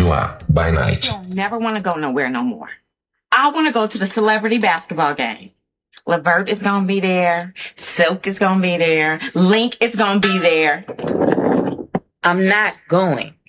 Joie by night. I don't never want to go nowhere no more. I want to go to the celebrity basketball game. Levert is going to be there. Silk is going to be there. Link is going to be there. I'm not going.